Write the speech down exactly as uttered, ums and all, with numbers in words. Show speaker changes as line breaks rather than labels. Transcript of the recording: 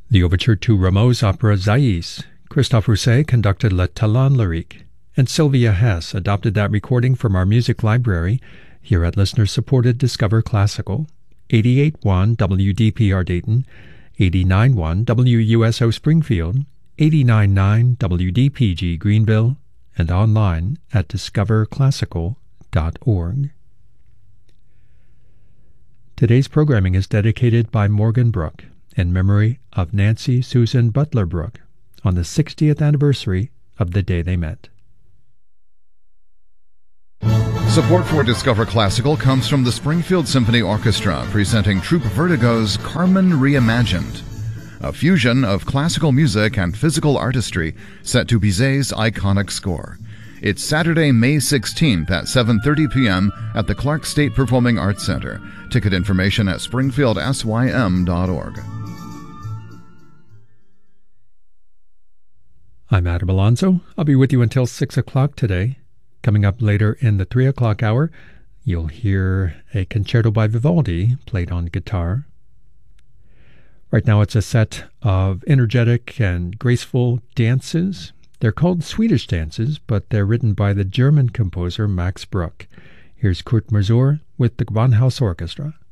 The overture to Rameau's opera Zaïs. Christophe Rousset conducted Le Talent Lyrique, and Sylvia Hess adopted that recording from our music library here at listener-supported Discover Classical, eighty-eight point one W D P R Dayton, eighty-nine point one W U S O Springfield, eighty-nine point nine W D P G Greenville, and online at discover classical dot org. Today's programming is dedicated by Morgan Brooke in memory of Nancy Susan Butler Brooke on the sixtieth anniversary of the day they met.
Support for Discover Classical comes from the Springfield Symphony Orchestra, presenting Troupe Vertigo's Carmen Reimagined, a fusion of classical music and physical artistry set to Bizet's iconic score. It's Saturday, May sixteenth at seven thirty p.m. at the Clark State Performing Arts Center. Ticket information at springfield s y m dot org.
I'm Adam Alonso. I'll be with you until six o'clock today. Coming up later in the three o'clock hour, you'll hear a concerto by Vivaldi played on guitar. Right now it's a set of energetic and graceful dances. They're called Swedish dances, but they're written by the German composer Max Bruch. Here's Kurt Masur with the Gewandhaus Orchestra.